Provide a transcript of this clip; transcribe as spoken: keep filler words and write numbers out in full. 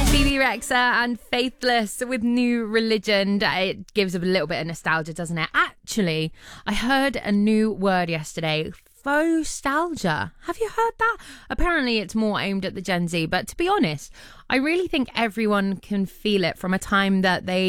Bebe Rexha and Faithless with New Religion. It gives a little bit of nostalgia, doesn't it? Actually, I heard a new word yesterday. Faux-stalgia. Have you heard that? Apparently it's more aimed at the Gen Z, but to be honest, I really think everyone can feel it from a time that they